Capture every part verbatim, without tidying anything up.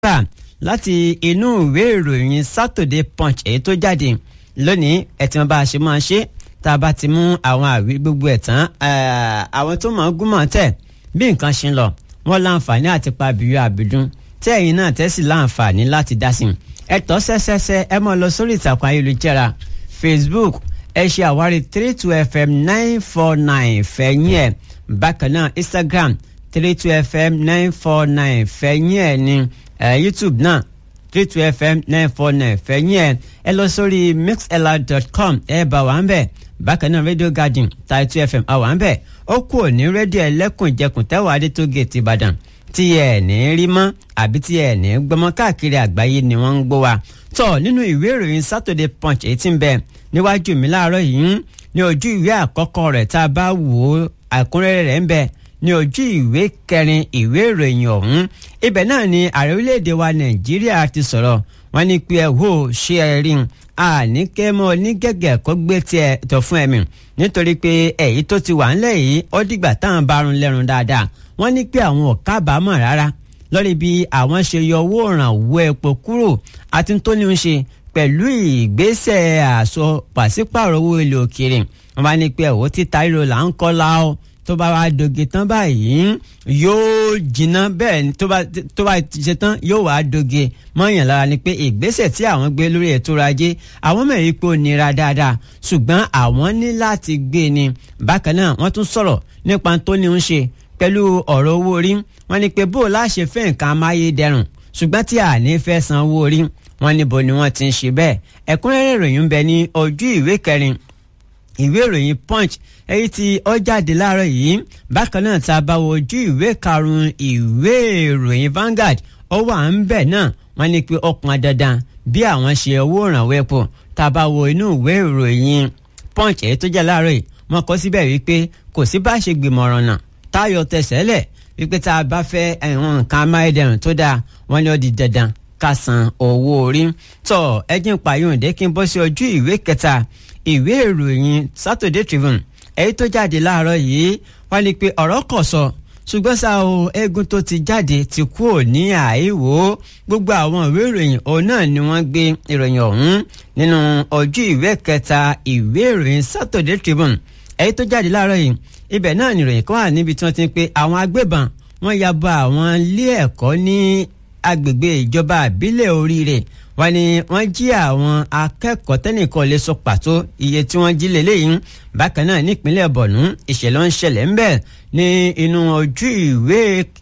rà láti inú ìwé ìròyìn Saturday Punch èyí tó jáde lónìí ẹ tí wọn bá a ṣe máa ṣe tá a bá ti mú àwọn àwí gbogbo ẹ̀ tán àwọn tó mọ̀ ọ́n gúnmọ̀ tẹ̀ bí nǹkan ṣe ń lọ wọ́n láǹfààní àti pa àbíyọ àbídún tẹ́ ẹ̀yin náà tẹ́sí láǹfààní láti dá sí i ẹ tọ́ sẹ́sẹ́sẹ́ ẹ máa lọ sórí ìtàkùn ayélujára Facebook ẹ ṣe àwárí three two F M nine four nine fẹ̀yìn ẹ̀ bákan náà Instagram three two F M nine four nine fẹ̀yìn ẹ̀ ní YouTube náà three two F M nine four nine fẹ̀yìn ẹ̀ ẹ lọ sórí mixlr dot com ẹ bá wà ń bẹ̀ bákan náà Radio Garden thirty two F M àwà ń bẹ̀ ó kú òní rédíò ẹlẹ́kùnjẹkùn tẹ́wàá adé tó gé ti Ìbàdàn tí ẹ ní rí mọ́ àbí tí ẹ ní gbọmọ káàkiri àgbáyé ni wọ́n ń gbọ́ wa tọ́ nínú ìwé ìròyìn Saturday Punch èyí tí ń bẹ níwájú mi láàárọ̀ yìí ní ojú ìwé àkọ́kọ́ rẹ̀ tá a bá wò ó àkúnrẹ́rẹ́ rẹ̀ ń bẹ ní ojú ìwé kẹrin ìwé ìròyìn ọ̀hún ibẹ̀ náà ni ààrẹ orílẹ̀-èdè wa Nàìjíríà ti sọ̀rọ̀ wọ́n ní pé ẹ wò ṣé ẹ rí àníkẹ́ mọ́ onígẹ̀gẹ̀ kó gbé tiẹ̀ tọ̀ fún ẹ̀mí nítorí pé èyí tó ti wà ńlẹ̀ yìí ó dìgbà táwọn bá rún lẹ́rùn dáadáa wọ́n ní pé àwọn ò kábàámọ̀ rárá lórí bí àwọn ṣe yọ owó ìrànwọ́ epo kúrò àti tó ní ń ṣe pẹ̀lú ìgbésẹ̀ àṣọ pàṣípààrọ̀ owó ilẹ̀ òkèèrè wọ́n bá ní pé ẹ̀wọ́ títa ríro là ń kọ́ la ọ́ tó bá wá doge tán báyìí yóò jìnnà bẹ́ẹ̀ tó bá tó bá ṣe tán yóò wá doge mọ́yàn lára ni pé ìgbésẹ̀ tí àwọn gbé lórí ètò ọrọ̀ ajé àwọn mẹ́rin pé ó nira dáadáa ṣùgbọ́n àwọn ní láti gbé ni bákan náà wọ́n tún sọ̀rọ̀ nípa tó ní ń ṣe pẹ̀lú ọ̀rọ̀ owó orí wọ́n ní pé bó o láṣẹ fẹ́ nǹkan amáyédẹrùn ṣùgbọ́n tí a ní fẹ́ san owó orí wọ́n níbo ni wọ́n ti ń ṣe bẹ́ẹ̀ ẹ̀kúnrẹ́rẹ́ ìròyìn ń bẹ ní ojú ìwé kẹrin ìwé ìròyìn Punch èyí tí ó jáde láàárọ̀ yìí bákan náà tá a bá wo ojú ìwé karùn-ún ìwé ìròyìn Vanguard ó wà ń bẹ̀ náà wọ́n ní pé ó pọn dandan bí àwọn ṣe owó ìrànwọ́ epo tá a bá wo inú ìwé ìròyìn Punch èyí tó jẹ́ láàárọ̀ yìí wọ́n kọ síbẹ̀ wípé kò sí bá ṣe gbìmọ̀ràn náà táyọ̀ tẹ̀sẹ̀lẹ̀ wípé tá a bá fẹ́ ẹ̀wọ̀n nǹkan amáyédẹrùn tó dáa wọ́n ní ó di dandan ká san owó orí tọ́ ẹ̀jìn pààyàn dé kí n bọ́ sí ojú ìwé kẹta ìwé ìròyìn Saturday Tribune èyí tó jáde láàárọ̀ yìí wọ́n ní pé ọ̀rọ̀ kò sọ ṣùgbọ́n ṣá o eégún tó ti jáde ti kú ò ní àìwò gbogbo àwọn ìwé ìròyìn òun náà ni wọ́n gbé ìròyìn ọ̀hún nínú ojú ìwé kẹta ìwé ìròyìn Saturday Tribune èyí tó jáde láàárọ̀ yìí ibẹ̀ náà ni ìròyìn kan wà níbi tí wọ́n ti ń pe àwọn agbébọn wọ́n ya bo àwọn ilé ẹ̀kọ́ ní agbègbè ìjọba àbílẹ̀ Oríire wọ́n ní wọ́n jí àwọn akẹ́kọ̀ọ́ tẹ́nìkan lè sọ pàtó iye tí wọ́n jí lélẹ́yìn bákan náà nípínlẹ̀ Borno ìṣẹ̀lẹ̀ ń ṣẹlẹ̀ ń bẹ̀ ní inú ojú ìwé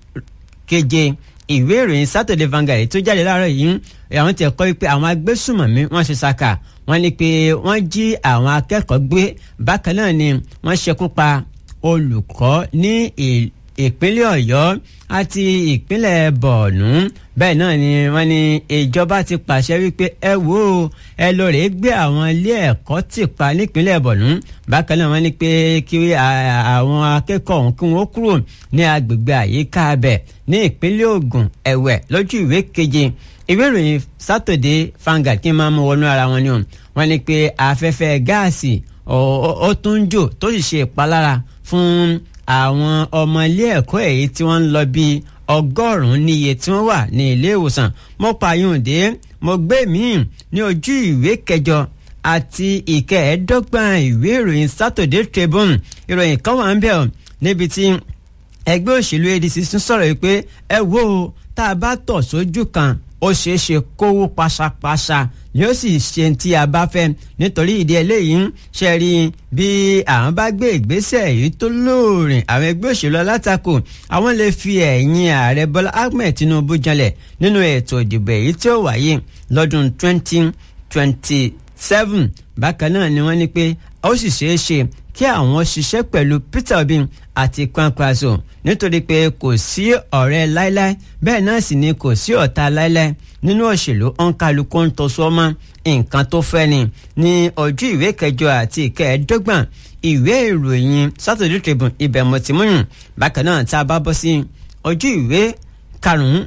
keje ìwé ìròyìn Saturday Vanguard tó jáde láàárọ̀ yìí àwọn tí kọ́ wípé àwọn agbésùmọ̀mí wọ́n ṣe ṣàkà wọ́n ní pé wọ́n jí àwọn akẹ́kọ̀ọ́ gbé bákan náà ni wọ́n ṣekú pa olùkọ́ ní ìpínlẹ̀ Ọ̀yọ́ àti ìpínlẹ̀ Borno bẹ́ẹ̀ náà ni wọ́n ní ìjọba ti pàṣẹ wípé ẹ wò ó ẹ lọ rèé gbé àwọn ilé ẹ̀kọ́ tì pa nípínlẹ̀ Borno bákan náà wọ́n ní pé kí àwọn akẹ́kọ̀ọ́ ọ̀hún kí wọ́n kúrò ní agbègbè àyíká abẹ ní ìpínlẹ̀ Ògùn ẹ̀wẹ̀ lójú ìwé keje ìwé ìròyìn Saturday Vanguard kí n máa mú wọnú ara wọn ni wọ́n ní pé afẹ́fẹ́ gáàsì ó tún ń jò tó sì ṣe ìpalára fún àwọn ọmọ ilé ẹ̀kọ́ èyí tí wọ́n ń lọ bíi ọgọ́rùn-ún níye tí wọ́n wà ní ilé ìwòsàn mo pààyàndé mo gbé míì ní ojú ìwé kẹjọ àti ìkẹẹ̀ẹ́dọ́gbọ̀n ìwé ìròyìn Saturday Tribune ìròyìn kan wà ń bẹ̀ ọ́ níbi tí ẹgbẹ́ òṣèlú A D C tún sọ̀rọ̀ yìí pé ẹ wo tá a bá tọ̀ sójú kan ó ṣeé ṣe kówó paṣapaṣa ni ó sì ṣe tí a bá fẹ́ nítorí ìdí eléyìí ṣe rí bí àwọn bá gbé ìgbésẹ̀ èyí tó lóòrìn àwọn ẹgbẹ́ òṣèlú alátakò àwọn lè fi ẹ̀yìn ààrẹ Bọ́lá Ahmed Tinubu janlẹ̀ nínú ètò ìdìbò èyí tí ó wáyé lọ́dún twenty twenty seven bákan náà ni wọ́n ní pé ó sì ṣeé ṣe kí àwọn ṣiṣẹ́ pẹ̀lú Peter Obi àti Kwankwaso nítorí pé kò sí ọ̀rẹ́ láíláí bẹ́ẹ̀ náà sì ni kò sí ọ̀tá láíláí nínú òṣèlú òǹkàlùkù ń tọ́sọ́ mọ́ nǹkan tó fẹ́ ni ní ojú ìwé kẹjọ àti ìkẹẹ̀ẹ́dọ́gbọ̀n ìwé ìròyìn Saturday Tribune ibẹ̀ mo ti múyùn bákan náà tá a bá bọ́ sí ojú ìwé karùn-ún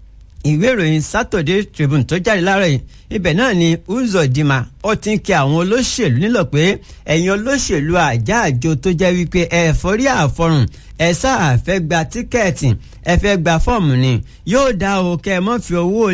ìwé ìròyìn Saturday Tribune tó jáde láàárọ̀ yìí ibẹ̀ náà ni Uzodinma ó ti ń kí àwọn olóṣèlú nílò pé ẹ̀yin olóṣèlú àjáàjò tó jẹ́ wípé ẹ forí àfọrùn ẹ sáà fẹ́ gba tíkẹ́ẹ̀tì ẹ fẹ́ gba fọ́ọ̀mù ni yóò dá o kẹ́ ẹ mọ́ fi owó